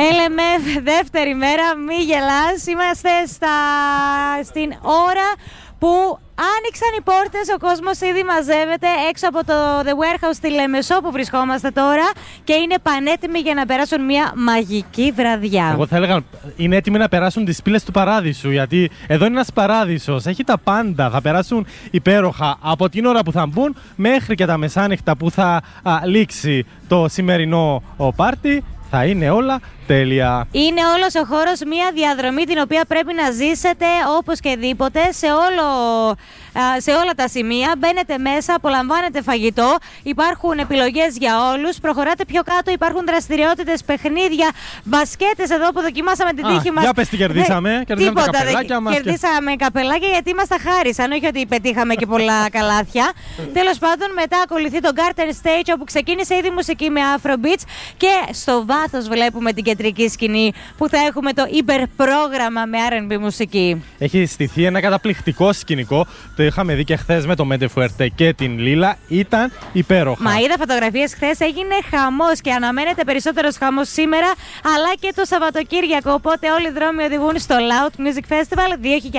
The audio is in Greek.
LMF, δεύτερη μέρα, μη γελάς. Είμαστε στην ώρα που άνοιξαν οι πόρτες, ο κόσμος ήδη μαζεύεται έξω από το The Warehouse στη Λεμεσό που βρισκόμαστε τώρα και είναι πανέτοιμοι για να περάσουν μια μαγική βραδιά. Εγώ θα έλεγα είναι έτοιμοι να περάσουν τις πύλες του παράδεισου, γιατί εδώ είναι ένας παράδεισος, έχει τα πάντα, θα περάσουν υπέροχα από την ώρα που θα μπουν μέχρι και τα μεσάνυχτα που θα λήξει το σημερινό πάρτι. Θα είναι όλα τέλεια. Είναι όλος ο χώρος μια διαδρομή την οποία πρέπει να ζήσετε όπως και δίποτε σε όλα τα σημεία. Μπαίνετε μέσα, απολαμβάνετε φαγητό, υπάρχουν επιλογές για όλους. Προχωράτε πιο κάτω, υπάρχουν δραστηριότητες, παιχνίδια, μπασκέτες εδώ που δοκιμάσαμε την τύχη μας. Για πες τι κερδίσαμε. Κερδίσαμε τα καπελάκια μας. Κερδίσαμε καπελάκια γιατί μας τα χάρισαν, όχι ότι πετύχαμε και πολλά καλάθια. Τέλος πάντων, μετά ακολουθεί το Garden Stage όπου ξεκίνησε ήδη μουσική με Afrobeats και στο βάθος βλέπουμε την κεντρική σκηνή που θα έχουμε το υπερπρόγραμμα με R&B μουσική. Έχει στηθεί ένα καταπληκτικό σκηνικό. Το είχαμε δει και χθες με το Mente Fuerte και την Λίλα. Ήταν υπέροχα. Μα είδα φωτογραφίες χθες, έγινε χαμός και αναμένεται περισσότερος χαμός σήμερα αλλά και το Σαββατοκύριακο. Οπότε όλοι οι δρόμοι οδηγούν στο Loud Music Festival 2023.